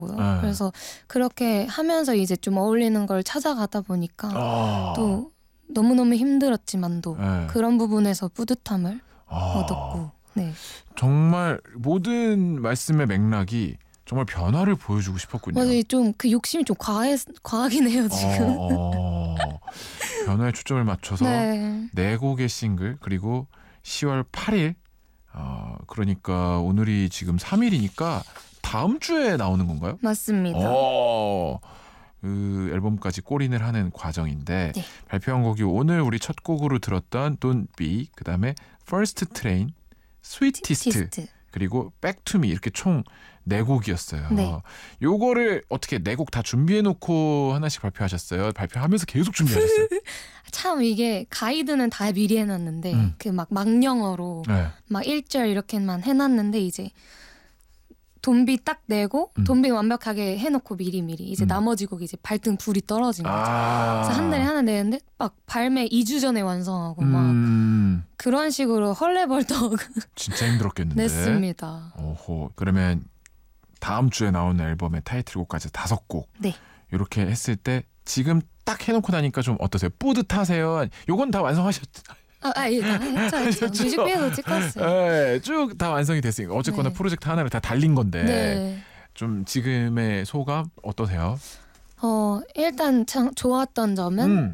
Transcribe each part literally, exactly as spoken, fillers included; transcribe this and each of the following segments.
네. 그래서 그렇게 하면서 이제 좀 어울리는 걸 찾아가다 보니까 아. 또 너무너무 힘들었지만도 네. 그런 부분에서 뿌듯함을 아. 얻었고 네. 정말 모든 말씀의 맥락이 정말 변화를 보여주고 싶었군요. 맞아요. 좀 그 욕심이 좀 과해, 과하긴 해요 지금. 어, 어. 변화에 초점을 맞춰서 네. 네 곡의 싱글 그리고 시월 팔일 어, 그러니까 오늘이 지금 삼일이니까 다음 주에 나오는 건가요? 맞습니다. 어, 그 앨범까지 골인을 하는 과정인데 네. 발표한 곡이 오늘 우리 첫 곡으로 들었던 Don't Be, 그 다음에 First Train, Sweetest, 티스트. 그리고 Back to Me 이렇게 총 네 곡이었어요. 네. 요거를 어떻게 네 곡 다 준비해놓고 하나씩 발표하셨어요? 발표하면서 계속 준비하셨어요? 참 이게 가이드는 다 미리 해놨는데 음. 그 막 망령어로 네. 막 일 절 이렇게만 해놨는데 이제 돈비 딱 내고 음. 돈비 완벽하게 해놓고 미리미리 이제 음. 나머지 곡이 이제 발등 불이 떨어진 거죠. 아. 그래서 한 달에 하나 내는데 막 발매 이 주 전에 완성하고 막 음, 그런 식으로 헐레벌떡 진짜 힘들었겠는데. 냈습니다. 오호. 그러면 다음 주에 나오는 앨범의 타이틀곡까지 다섯 곡. 네. 이렇게 했을 때 지금 딱 해놓고 나니까 좀 어떠세요? 뿌듯하세요? 요건 다 완성하셨죠? 아, 아, 예, 다 했죠, 했죠. 했죠? 뮤직비디오도 찍었어요. 네, 쭉 다 완성이 됐으니까 어쨌거나 네. 프로젝트 하나를 다 달린 건데 네. 좀 지금의 소감 어떠세요? 어, 일단 참 좋았던 점은 음,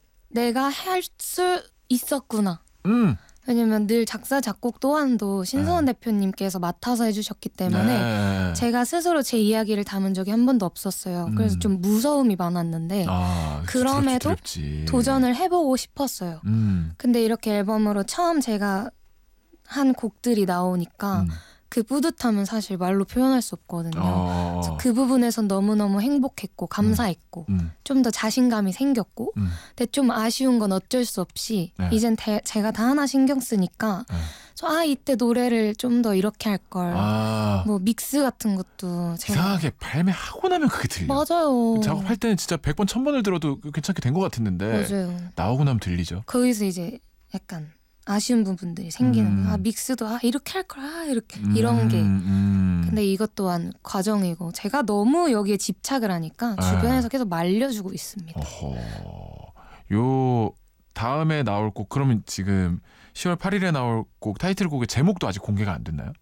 내가 할 수 있었구나. 음, 왜냐면 늘 작사 작곡 또한도 신소원 네. 대표님께서 맡아서 해주셨기 때문에 네. 제가 스스로 제 이야기를 담은 적이 한 번도 없었어요. 음. 그래서 좀 무서움이 많았는데 아, 그럼에도 두렵지, 두렵지. 도전을 해보고 싶었어요. 음, 근데 이렇게 앨범으로 처음 제가 한 곡들이 나오니까 음. 그 뿌듯함은 사실 말로 표현할 수 없거든요. 어, 그래서 그 부분에선 너무너무 행복했고 감사했고 음, 좀 더 자신감이 생겼고 음. 근데 좀 아쉬운 건 어쩔 수 없이 네. 이젠 대, 제가 다 하나 신경 쓰니까 네. 저, 아 이때 노래를 좀 더 이렇게 할걸 아, 뭐 믹스 같은 것도 제가 이상하게 발매하고 나면 그게 들려. 맞아요. 작업할 때는 진짜 백 번, 천 번을 들어도 괜찮게 된 것 같았는데 맞아요. 나오고 나면 들리죠. 거기서 이제 약간 아쉬운 부분들이 생기는 음. 거예요. 아 믹스도 아 이렇게 할걸 아 이렇게 이런 게 음. 근데 이것 또한 과정이고 제가 너무 여기에 집착을 하니까 아. 주변에서 계속 말려주고 있습니다. 어허. 요 다음에 나올 곡 그러면 지금 시월 팔일에 나올 곡 타이틀곡의 제목도 아직 공개가 안 됐나요?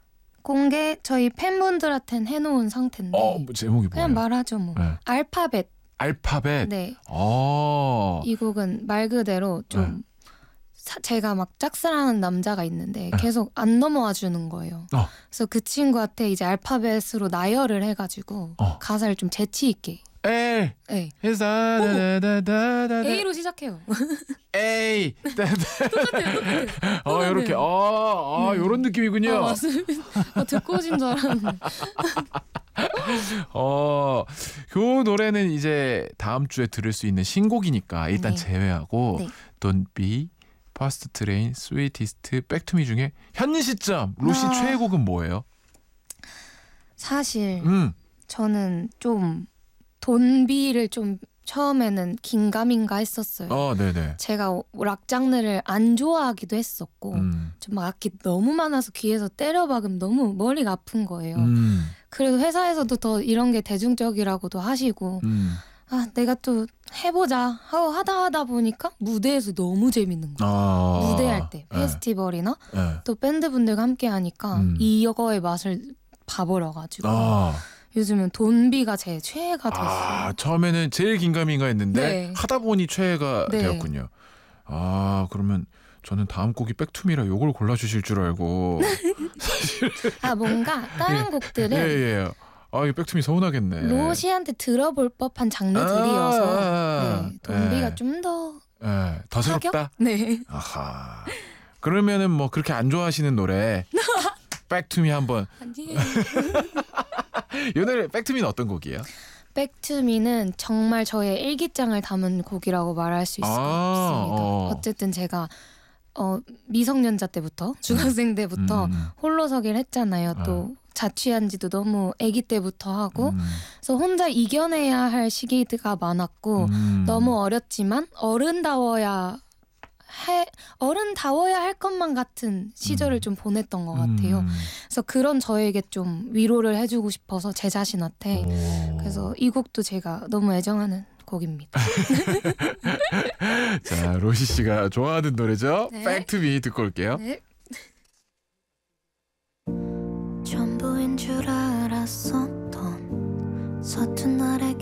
공개 저희 팬분들한테는 해놓은 상태인데 어, 뭐 제목이 뭐예요? 그냥 말하죠 뭐. 네. 알파벳. 알파벳. 네. 어. 이 곡은 말 그대로 좀 사, 제가 막 짝사랑하는 남자가 있는데 계속 안 넘어와 주는 거예요. 어. 그래서 그 친구한테 이제 알파벳으로 나열을 해가지고 어. 가사를 좀 재치 있게. L 네. 해서 다다다다다 A로 시작해요. A 똑같아요. 어 요렇게 어, 아 네. 요런 느낌이군요. 아, 맞습니다. 어, 듣고 오신 줄 알았는데. 어, 그 노래는 이제 다음 주에 들을 수 있는 신곡이니까 일단 네. 제외하고 네. Don't Be, First Train, Sweetest, Back to Me 중에 현 시점 로시 아. 최애곡은 뭐예요? 사실 음, 저는 좀 돈비를 좀 처음에는 긴가민가 했었어요. 어, 네네. 제가 락 장르를 안 좋아하기도 했었고 음, 좀 막 악기 너무 많아서 귀에서 때려박으면 너무 머리가 아픈 거예요. 음, 그래도 회사에서도 더 이런 게 대중적이라고도 하시고 음. 아 내가 또 해보자 하고 하다 하다 보니까 무대에서 너무 재밌는 거예요. 아, 무대할 때 네, 페스티벌이나 네. 또 밴드분들과 함께 하니까 음. 이거의 맛을 봐버려가지고 아, 요즘은 돈비가 제 최애가 됐어요. 아, 처음에는 제일 긴가민가 했는데 네. 하다 보니 최애가 네. 되었군요. 아, 그러면 저는 다음 곡이 백투미라 요걸 골라주실 줄 알고. 아 뭔가 다른 곡들은 예, 예. 아, 이 백투미 서운하겠네. 로시한테 들어볼 법한 장르들이어서 아, 네, 돈비가 예. 좀 더 예, 더 새롭다? 네. 아하. 그러면은 뭐 그렇게 안 좋아하시는 노래 백투미 한번. 아니 이 노래 백투미는 어떤 곡이에요? 백투미는 정말 저의 일기장을 담은 곡이라고 말할 수 있을 것 아, 같습니다. 어. 어쨌든 제가 어, 미성년자 때부터 중학생 때부터 음, 홀로서기를 했잖아요. 어. 또 자취한 지도 너무 아기 때부터 하고 음, 그래서 혼자 이겨내야 할 시기가 많았고 음. 너무 어렸지만 어른다워야 해, 어른다워야 할 것만 같은 시절을 음. 좀 보냈던 것 같아요. 음. 그래서 그런 저에게 좀 위로를 해주고 싶어서 제 자신한테. 오. 그래서 이 곡도 제가 너무 애정하는 곡입니다. 자, 로시 씨가 좋아하는 노래죠. 네. Back to Me 듣고 올게요. 네. 전부인 줄 알았었던 서툰 날의